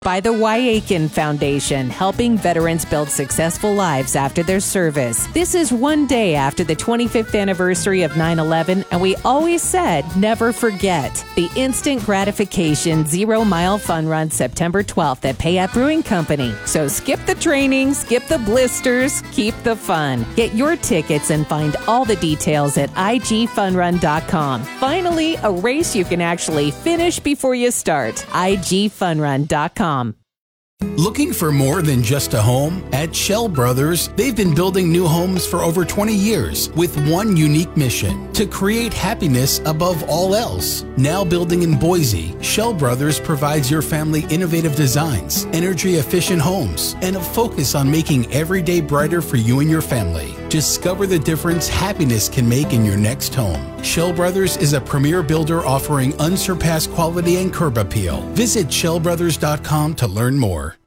By the Wyakin Foundation, helping veterans build successful lives after their service. This is one day after the 25th anniversary of 9/11, and we always said, never forget. The instant gratification 0 Mile Fun Run September 12th at Payette Brewing Company. So skip the training, skip the blisters, keep the fun. Get your tickets and find all the details at igfunrun.com. Finally, a race you can actually finish before you start. igfunrun.com. Looking for more than just a home? At Shell Brothers, they've been building new homes for over 20 years with one unique mission: to create happiness above all else. Now building in Boise, Shell Brothers provides your family innovative designs, energy-efficient homes, and a focus on making every day brighter for you and your family. Discover the difference happiness can make in your next home. Shell Brothers is a premier builder offering unsurpassed quality and curb appeal. Visit shellbrothers.com to learn more.